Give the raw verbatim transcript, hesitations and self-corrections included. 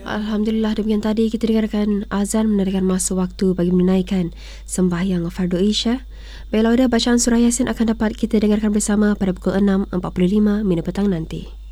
Alhamdulillah, demikian tadi kita dengarkan azan menandakan masa waktu bagi menunaikan sembahyang Fardu Isya. Baiklah, bacaan surah Yasin akan dapat kita dengarkan bersama pada pukul enam empat puluh lima minit petang nanti.